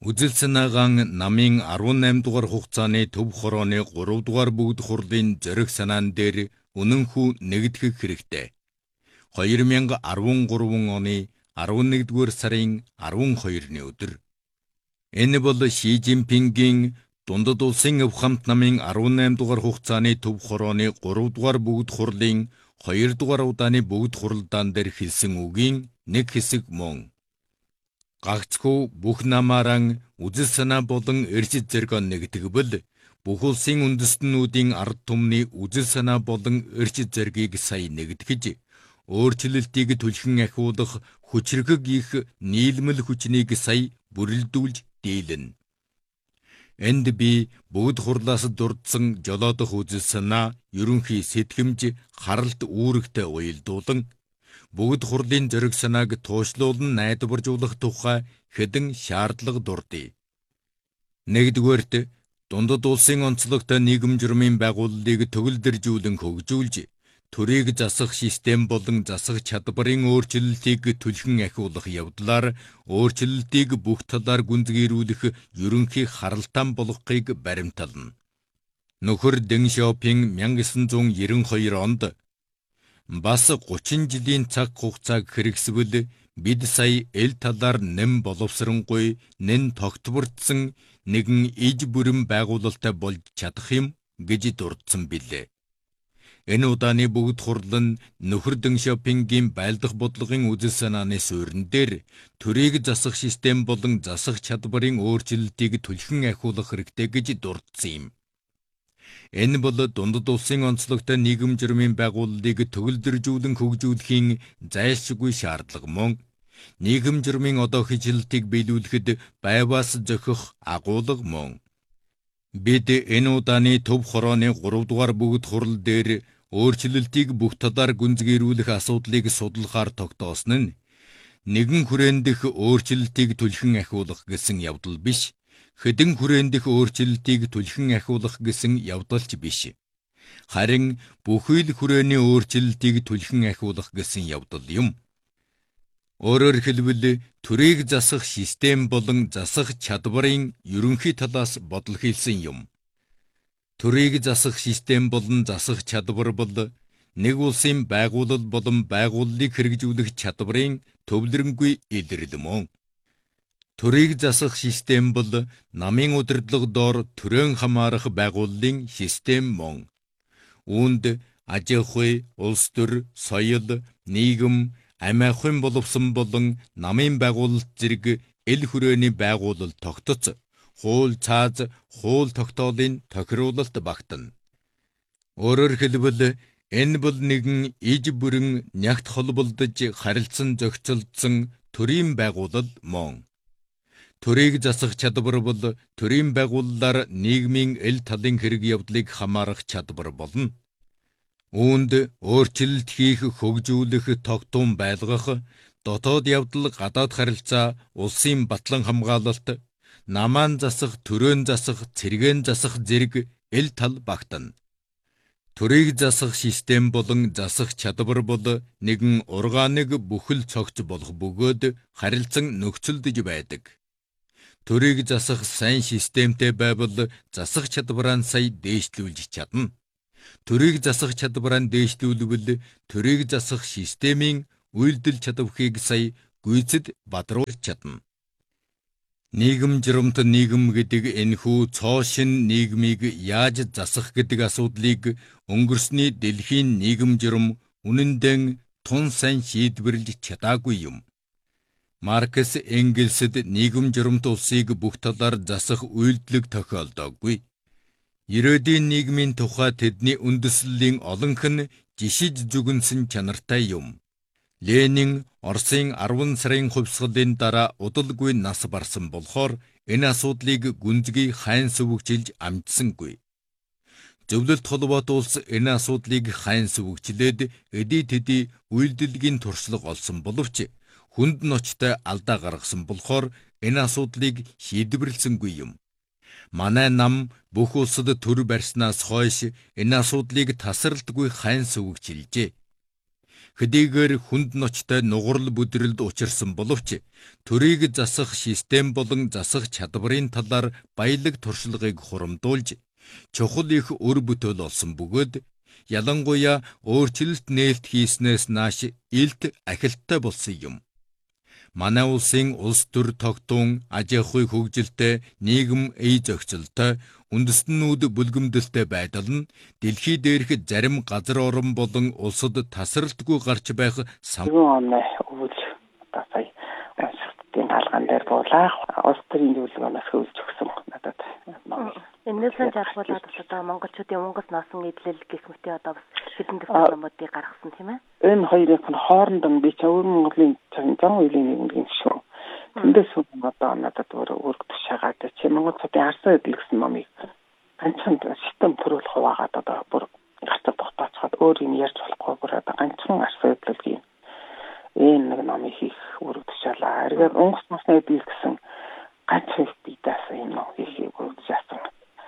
Үзэл санаагаан намын 18 дугаар хугацааны төв хорооны 3 дугаар бүгд хурлын зориг санаан дээр үнэнхүү нэгдэх хэрэгтэй. 2013 оны 11-р сарын 12-ны өдөр. Энэ бол Ши Жинпингийн Дундад улсын өв хамт намын 18 дугаар хугацааны төв хорооны 3 дугаар бүгд хурлын 2 дугаар удааны бүгд хуралдаан дээр хэлсэн үгийн нэг хэсэг мөн. Гагцхүү бүх намааран үзэл санаа болон эрчит зэрэг нэгтгэвэл бүх улсын үндэстнүүдийн ард түмний үзэл санаа болон эрчит зэргийг сая нэгтгэж өөрчлөлтийг түлхэн ахиулах хүчрхэг их нийлмэл хүчнийг сая бүрэлдүүлж дийлэнэ. Энд би бүгд хурлаас дурдсан жолоодох үзэл санаа, ерөнхий сэтгэмж, харалт үүрэгтэй уялдуулан бүгд хурлын зориг санааг туушлуулан найдваржуулах тухай хэдэн шаардлага дурдъя. Нэгдүгээрт, дундад улсын онцлогтой нийгэм журмын байгууллагыг төгөлдржүүлэн хөгжүүлж, төрийг засах систем болон засах чадварын өөрчлөлтийг түлхэн ахиулах явдлаар өөрчлөлтийг бүх талаар гүнзгийрүүлэх ерөнхий харалтаан болгохыг баримтална. Нөхөр Дэн Шяопин 1992 онд бас 30 жилийн цаг хугацааг хэрэгсвэл бид сая эл талаар нэм боловсронгуй, нэн тогтворцсон нэгэн иж бүрэн байгуулалттай болж чадах юм гэж дурдсан билээ. Энэ удааны бүгд хурал нь нөхөр Дэн Шяопингийн байлдах бодлогын үзэл санааны суурин дээр төрийг засах систем болон засах чадварын өөрчлөлтийг түлхэн ахиулах хэрэгтэй гэж дурдсан юм. Энэ бол дундад улсын онцлогтой нийгэм журмын байгууллагыг төгөлдржүүлэн хөгжүүлэхийн зайлшгүй шаардлага мөн нийгэм журмын одоо хижилтийг биелүүлэхэд байваас зохих агуулга мөн. Бид энэ удааны төв хорооны 3 дугаар бүгд хурал дээр өөрчлөлтийг бүх талаар гүнзгийрүүлэх асуудлыг судлахаар тогтоосон нь нэгэн хүрээнд дэх өөрчлөлтийг түлхэн ахиулах гэсэн явдал биш. Хэдэн хүрээнд дэх өөрчлөлтийг түлхэн ахиулах гэсэн явдалч биш. Харин бүхий л хүрээний өөрчлөлтийг түлхэн ахиулах гэсэн явдал юм. Өөрөөр хэлбэл төрийг засах систем болон засах чадварын ерөнхий талаас бодол хийсэн юм. Төрийг засах систем болон засах чадвар бол нэг улсын байгууллал болон байгууллыг хэрэгжүүлэх чадварын төвлөрөнгүй илэрлэл мөн. Төрийг засах систем бол намын удирдлага доор төрийн хамаарах байгууллагын систем мөн. Үүнд аж ахуй, улс төр, соёл, нийгэм, амь ахуйн боловсон болон намын байгуулалт зэрэг эл хүрээний байгууллал тогтоц, хууль цааз, хууль тогтоолын тохируулалт багтана. Өөрөөр хэлбэл энэ бол нэгэн иж бүрэн нягт холбогдож харилцан зохицолдсон төрийн байгууллал мөн. Төрийг засах чадвар бол төрийн байгууллаар нийгмийн эл талын хэрэг явдлыг хамаарах чадвар болно. Үүнд өөрчлөлт хийх, хөгжүүлэх, тогтун байлгах, дотоод явдал, гадаад харилцаа, улсын батлан хамгаалалт, намаан засах, төрөөн засах, цэргэн засах зэрэг эл тал багтана. Төрийг засах систем болон засах чадвар бол нэгэн органик бүхэл цогц болох бөгөөд харилцан нөхцөлдөж байдаг. Төрийг засах сайн системтэй байвал засах чадвараа сая дээшлүүлж чадна. Төрийг засах чадвараа дээшлүүлвэл төрийг засах системийн үйлдэл чадварыг сая гүйцэд бадруулж чадна. Нийгэм журамт нийгэм гэдэг энэхүү цоо шин нийгмийг яаж засах гэдэг асуудлыг өнгөрсний дэлхийн нийгэм журам үнэндээ тун сайн шийдвэрлэж чадаагүй юм. Маркс Энгельсэд нийгэм журамт улсыг бүх талаар засах үйлдэлэг тохиолдоогүй. Ирээдүйн нийгмийн тухай тэдний үндэслэлийн олонх нь жишиж зүгэнсэн чанартай юм. Ленин Оросын 10 сарын хувьсгалын дараа удалгүй нас барсан болохоор энэ асуудлыг гүнзгий хайн сүвгжилж амжсангүй. Зөвлөлт холбоот улс энэ асуудлыг хайн сүвгжлээд эдий тэдий үйлдэлгийн туршлага олсон боловч хүнд ночтой алдаа гаргасан болохоор энэ асуудлыг шийдвэрлсэнгүй юм. Манай нам бүх улсад төр барьснаас хойш энэ асуудлыг тасралтгүй хайн сүвгжилжээ. Хэдийгээр хүнд ночтой нугарал бүдрэлд учирсан боловч төрийг засах систем болон засах чадварын талаар баялаг туршлагыг хурамдуулж чухал их өр бүтээл олсон бөгөөд ялангуяа өөрчлөлт нээлт хийснээс нааш илт ахилттай болсон юм. Манай улсын улс төр тогтун, аж ахуй хөгжилтэй, нийгэм ий зохицолтой, үндэстнүүд бүлгэмдэлтэй байдал нь дэлхий дээрх зарим газар орон болон улсад тасралтгүй гарч байх оны өвөл одоо сая онцлогтын даалгавар дээр буулаа. Улс төрийн зөвлөгөөнөөс хөвлөж өгсөн надад. Энэс жаргуулаад бас одоо монголчуудын унгас носон эдлэл гэх мэт одоо бас хэдэн дипломуудыг гаргасан тийм ээ. Энэ хоёрын хооронд нь би ч өвөр Монголын зан үеийн нэг юм шүү. Тэндээс одоо надад өргөдөж шагаад чи Монгол цодын арсан эдэл гэсэн номыг ганцхан систем төрүүлэх хуваагаад одоо бүр гацаа тогтоочход өөр юм ярьж болохгүй бүр одоо ганцхан арсан эдлэл юм. Энэ нэг номыг хийх өргөдөж шалаа. Эргээд унгас носны эдэл гэсэн ганцхан бидээс юм ном хийх өргөдөж яасан.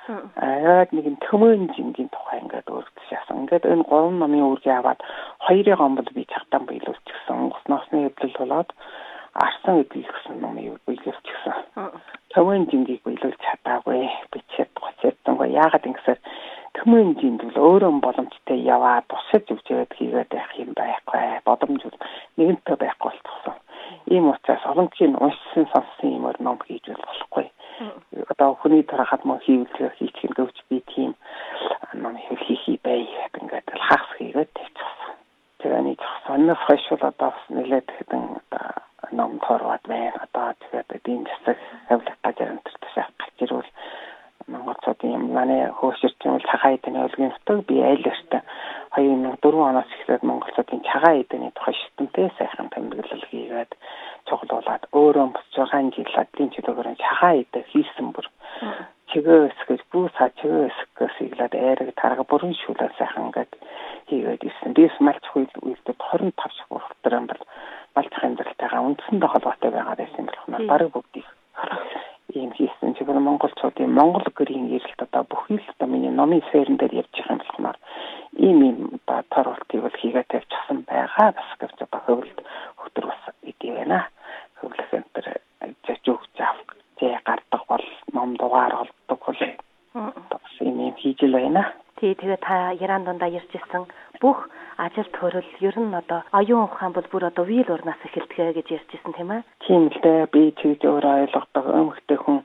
Яг нэг юм төмөн жингийн тухай ингээд өргөдөж яасан. Ингээд энэ гурван номын үргээ аваад хоёрын гомбол би цагтаан биелүүлчихсэн. Унгас носны эдэл болоод арсан эдэл гэсэн номыг биелүүлчихсэн. Төмөн жингийг биелүүлж чадаагүй. Бичээд гоцсон. Яагаад ингэсээр төмөн жинд бол өөрөө боломжтой яваа тусаж өгчөөд хийгээд байх юм байхгүй. Боломж нэгэнтээ байхгүй болчихсон. Ийм учраас олонгийн уншсан сонссон юмор ном хийж болохгүй. Одоо хүний тарахад мөн хийвэлзээ хийчих гөвч би тийм ном хийхий бай ингээд хагас хийгээд тавьчихсан. Тэгээ нэг сонноос хойш одоо бас нэлээд хэдэн ном торваад байна. Одоо тэгээд ийм засаг хавлах газар өнтөртөж гарч ирвэл Монголчуудын манай хөөсөрчин цагаан эдний өлгийн нутаг би айлштай 2004 оноос эхлээд монголчуудын цагаан эдний тухай шүтэнтэй сайхан тэмдэглэл хийгээд цуглуулад өөрөө бас 6 жил адлийн чөлөөгөөр цагаан эдэ хийсэн бүр чигээс гэж бүүсаа чигээс гэсэглээд айраг тарга бүрэн шүлээ сайхан ингээд хийгээд ирсэн. Бис малч үйлдэл 25 шиг бүртэрэн бол малч хэмжээлтэйгээ үндсэндээ холбоотой байгаа байсан болох бараг бүгдийг ийм хийсэн. Чигээр монголчуудын монгол гэрийн эрэлт одоо бүхий л одоо миний номын сферэн дээр явж байгаа юм болохоор ийм одоо торвалтыг бол хийгээд тавьчихсан байгаа. Бас гэж одоо хөвөлд хөтөр бас идэв байна. Хөвлөх энэ зөв заав тэг гардаг бол ном дугаар олддог бол бас ийм хийж л байна. Тэгээ та Иран дундаа ярьжсэн бүх ажил төрөл ер нь одоо оюун ухаан бол бүр одоо үйл урнаас эхэлдэг гэж ярьжсэн тийм ээ. Тийм л дээ. Би ч өөрөө ойлгодог өмхтэй хүн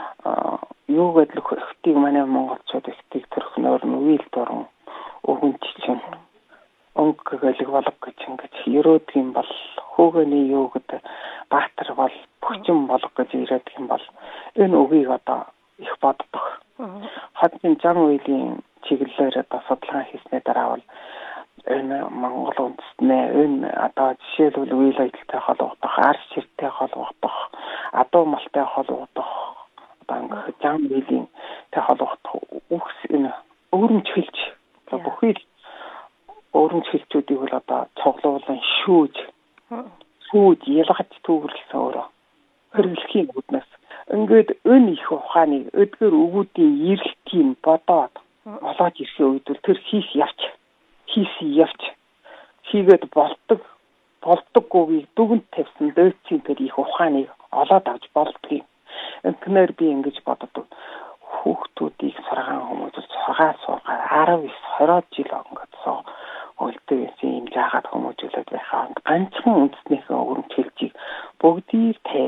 юу гэдэг хөтгийг манай монголчууд ихтэй төрхнөр нь үйл дуран өгөнччин өнгөлөг болог гэж ингэж ерөөдөг юм бол хөөгөөний юу гэдэг баатар бол бүхчин болог гэж ирээдэг юм бол энэ үгийг одоо их боддог. Хотын зан үеийн чиглэлээр одоо судалгаа хийснээр дараа бол энэ Монгол үндэстнээ энэ одоо жишээлбэл үйл ажиллагатай холбогдох, арс ширттэй холбогдох, адуу малтай холбогдох, одоо зан үеийн тэй холбогдох үхс энэ өөрөмж хэлж бүхий өөрөмж хэлчүүдийг бол одоо цуглуулан шүүж ялгаж төвөрлсөн өөрөө хэрэглэхийн үүднээс ингээд энэ их ухааныг эдгээр өгүүдийн эрэлтийн бодоод олоод ирсэн үед тэр хийгээд болдоггүйг дүгнэлт тавьсан дээдсийн тэр их ухааныг олоод авч болдгийг. Энтнэр би ингэж боддог. Хүүхдүүдийг сургаан хүмүүс сургаад 19-20 жил өнгөд соо өлтөс юм жаагаад хүмүүжүүлээд байхаа ганцхан үндэснийхээ өрөмжлөлтийг бүгдийг